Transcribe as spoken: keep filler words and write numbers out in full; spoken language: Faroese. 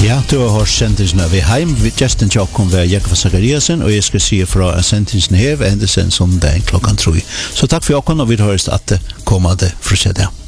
Ja, du har hørt sendingen av Heim. Gjesten til åkken var Jakob Zachariasen, og jeg skal si fra sendingen her, enda sen som det er klokken tre. Så takk for åkken, og vi høres at det kommer det fra seg.